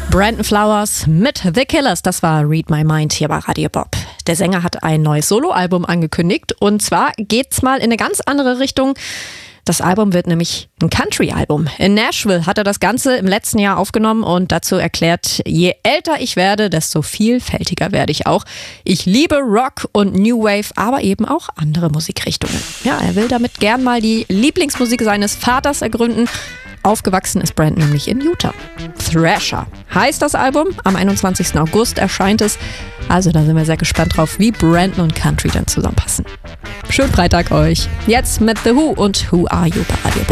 Brandon Flowers mit The Killers, das war Read My Mind hier bei Radio Bob. Der Sänger hat ein neues Soloalbum angekündigt und zwar geht's mal in eine ganz andere Richtung. Das Album wird nämlich ein Country-Album. In Nashville hat er das Ganze im letzten Jahr aufgenommen und dazu erklärt, je älter ich werde, desto vielfältiger werde ich auch. Ich liebe Rock und New Wave, aber eben auch andere Musikrichtungen. Ja, er will damit gern mal die Lieblingsmusik seines Vaters ergründen. Aufgewachsen ist Brandon nämlich in Utah. Thrasher heißt das Album. Am 21. August erscheint es. Also da sind wir sehr gespannt drauf, wie Brandon und Country dann zusammenpassen. Schönen Freitag euch. Jetzt mit The Who und Who Are You bei Radio Bob.